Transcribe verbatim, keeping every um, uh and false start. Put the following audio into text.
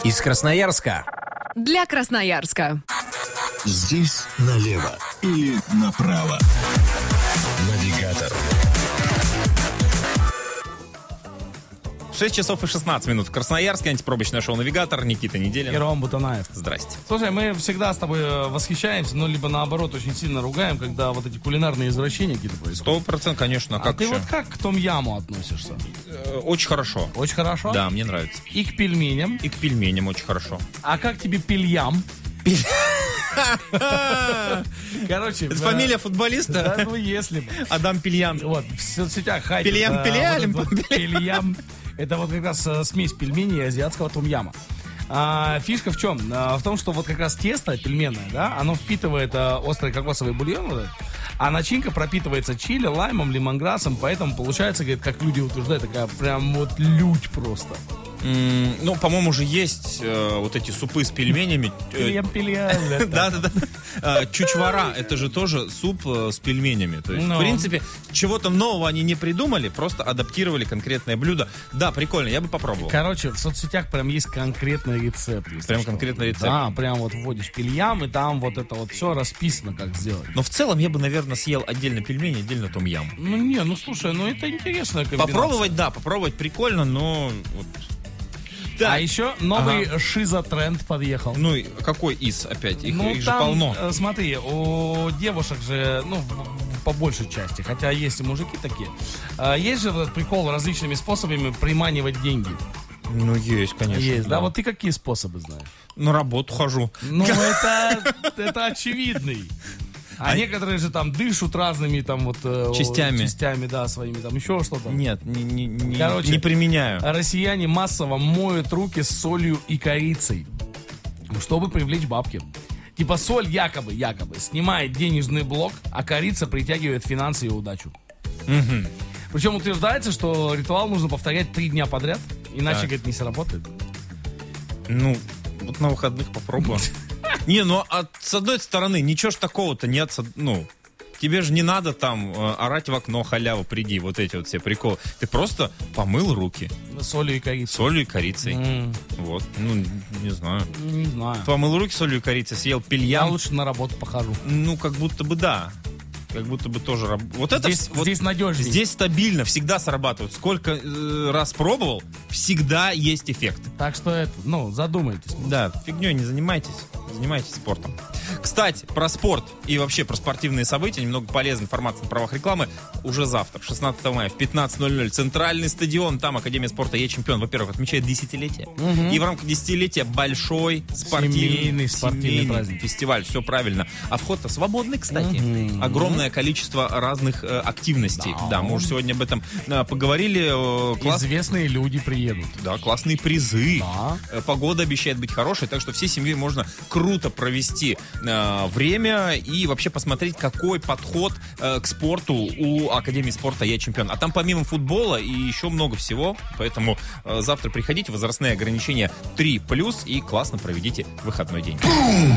Из Красноярска. Для Красноярска. Здесь налево или направо. Навигатор. шесть часов и шестнадцать минут в Красноярске. Антипробочное шоу «Навигатор». Никита Неделин. И Ром Бутанаев. Здрасте. Слушай, мы всегда с тобой восхищаемся, но либо наоборот очень сильно ругаем, когда вот эти кулинарные извращения какие-то происходят. Сто процентов, конечно. А А как ты еще? вот как к том-яму относишься? Э, Очень хорошо. Очень хорошо? Да, мне нравится. И к пельменям? И к пельменям очень хорошо. А как тебе пельям? Короче, Это э, фамилия футболиста? Да, ну если бы. Адам Пельян. Вот, в соцсетях хайпит. Пельям, э, пельялем, вот этот вот пельям. Это вот как раз э, смесь пельменей и азиатского том-яма. А, фишка в чем? А, в том, что вот как раз тесто пельменное, да, оно впитывает а, острый кокосовый бульон, вот этот, а начинка пропитывается чили, лаймом, лимонграссом, поэтому получается, говорит, как люди утверждают, такая прям вот лють просто. М, Ну, по-моему, уже есть э, вот эти супы с пельменями. Э, Пельям-пельям. Да-да-да. Э, Чучвара, это же тоже суп э, с пельменями. То есть, Ну. в принципе, чего-то нового они не придумали, просто адаптировали конкретное блюдо. Да, прикольно, я бы попробовал. Короче, в соцсетях прям есть конкретный рецепт. если Прям что. конкретный рецепт. Да, прям вот вводишь пельям, и там вот это вот все расписано, как сделать. Но в целом я бы, наверное, съел отдельно пельмени, отдельно том-ям. Ну не, ну слушай, ну это интересная комбинация. Попробовать, да, попробовать прикольно, но... Вот. Да. А еще новый шиза-тренд подъехал. Ну, и какой из опять? Их, Ну, их же там, полно. э, смотри, у девушек же, ну, в- по большей части, хотя есть и мужики такие, э, есть же этот прикол различными способами приманивать деньги. Ну, есть, конечно. Есть, да? Вот ты какие способы знаешь? На работу хожу. Ну, это, это очевидный. А, А- некоторые же там дышат разными там вот... э, Частями. Частями, да, своими там, еще что-то. Нет, не, не, не, Короче, не применяю. Россияне массово моют руки с солью и корицей, чтобы привлечь бабки. Типа соль якобы, якобы снимает денежный блок, а корица притягивает финансы и удачу. Причем утверждается, что ритуал нужно повторять три дня подряд, иначе, Так. говорит, не сработает. Ну, вот на выходных попробую. Не, ну, а с одной стороны, ничего ж такого-то нет, с од- ну... Тебе же не надо там э, орать в окно, халява, приди, вот эти вот все приколы. Ты просто помыл руки Солью и корицей. солью и корицей. М, Вот, ну, не знаю. Не знаю. Помыл руки солью и корицей, съел Я пельям. лучше на работу похожу. Ну, как будто бы да. Как будто бы тоже раб... Вот это Здесь, вс- вот здесь надежнее. здесь стабильно, всегда срабатывает. Сколько э, раз пробовал, всегда есть эффект. Так что это, ну, задумайтесь. Да, фигней не занимайтесь, занимайтесь спортом. Кстати, про спорт и вообще про спортивные события, немного полезной информации на правах рекламы, уже завтра, шестнадцатого мая в пятнадцать ноль ноль, центральный стадион, там Академия спорта «Я чемпион», во-первых, отмечает десятилетие. И в рамках десятилетия большой спортивный, Семейный спортивный праздник. фестиваль, все правильно. А вход-то свободный, кстати. Огромное количество разных э, активностей. Да. Да. мы уже сегодня об этом э, поговорили. Э, класс- Известные люди приедут. да, классные призы. Да. Э, Погода обещает быть хорошей, так что всей семьей можно круто провести э, время и вообще посмотреть, какой подход э, к спорту у Академии спорта «Я чемпион». А там помимо футбола и еще много всего, поэтому э, завтра приходите, возрастные ограничения три плюс, и классно проведите выходной день.